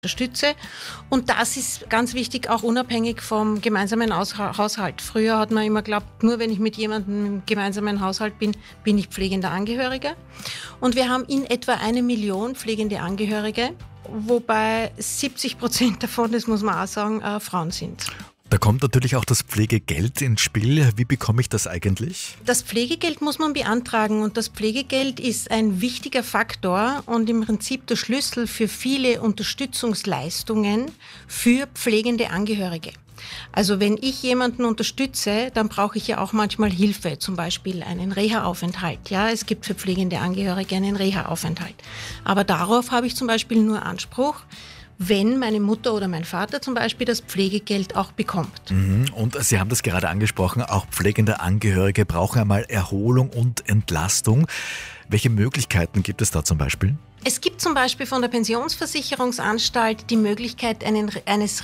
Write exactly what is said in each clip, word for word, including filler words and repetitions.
unterstütze. Und das ist ganz wichtig, auch unabhängig vom gemeinsamen Haushalt. Früher hat man immer geglaubt, nur wenn ich mit jemandem im gemeinsamen Haushalt bin, bin ich pflegender Angehöriger. Und wir haben in etwa eine Million pflegende Angehörige, wobei siebzig Prozent davon, das muss man auch sagen, äh, Frauen sind. Da kommt natürlich auch das Pflegegeld ins Spiel. Wie bekomme ich das eigentlich? Das Pflegegeld muss man beantragen und das Pflegegeld ist ein wichtiger Faktor und im Prinzip der Schlüssel für viele Unterstützungsleistungen für pflegende Angehörige. Also wenn ich jemanden unterstütze, dann brauche ich ja auch manchmal Hilfe, zum Beispiel einen Reha-Aufenthalt. Ja, es gibt für pflegende Angehörige einen Reha-Aufenthalt. Aber darauf habe ich zum Beispiel nur Anspruch, wenn meine Mutter oder mein Vater zum Beispiel das Pflegegeld auch bekommt. Und Sie haben das gerade angesprochen, auch pflegende Angehörige brauchen einmal Erholung und Entlastung. Welche Möglichkeiten gibt es da zum Beispiel? Es gibt zum Beispiel von der Pensionsversicherungsanstalt die Möglichkeit einen, eines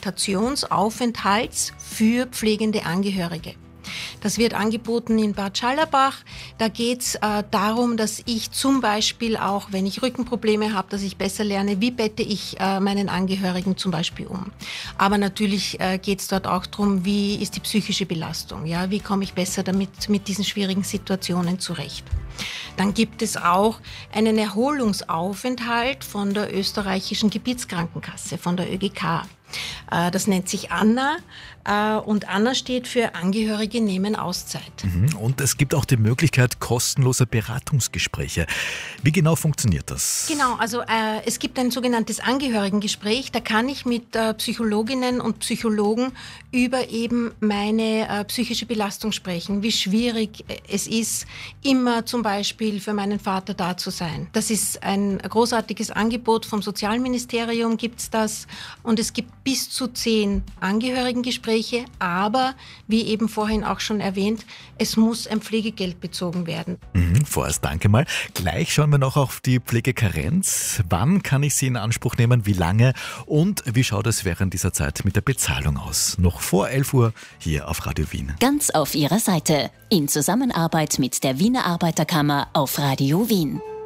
Rehabilitationsaufenthalts für pflegende Angehörige. Das wird angeboten in Bad Schallerbach. Da geht es äh, darum, dass ich zum Beispiel auch, wenn ich Rückenprobleme habe, dass ich besser lerne, wie bette ich äh, meinen Angehörigen zum Beispiel um. Aber natürlich äh, geht es dort auch darum, wie ist die psychische Belastung, ja? Wie komme ich besser damit mit diesen schwierigen Situationen zurecht. Dann gibt es auch einen Erholungsaufenthalt von der österreichischen Gebietskrankenkasse, von der Ö G K. Das nennt sich Anna und Anna steht für Angehörige nehmen Auszeit. Und es gibt auch die Möglichkeit kostenloser Beratungsgespräche. Wie genau funktioniert das? Genau, also äh, es gibt ein sogenanntes Angehörigengespräch. Da kann ich mit äh, Psychologinnen und Psychologen über eben meine äh, psychische Belastung sprechen, wie schwierig es ist, immer zum Beispiel für meinen Vater da zu sein. Das ist ein großartiges Angebot vom Sozialministerium, gibt's das. Und es gibt bis zu zehn Angehörigengespräche, aber wie eben vorhin auch schon erwähnt, es muss ein Pflegegeld bezogen werden. Mhm, vorerst danke mal. Gleich schauen wir noch auf die Pflegekarenz. Wann kann ich sie in Anspruch nehmen, wie lange und wie schaut es während dieser Zeit mit der Bezahlung aus? Noch vor elf Uhr hier auf Radio Wien. Ganz auf Ihrer Seite. In Zusammenarbeit mit der Wiener Arbeiterkammer auf Radio Wien.